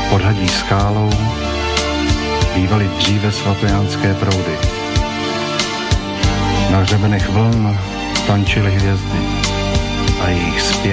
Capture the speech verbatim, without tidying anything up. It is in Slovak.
Podhadí skálou bývaly dříve svatojánské proudy. Na hřebenech vln tančily hvězdy a jejich zpěv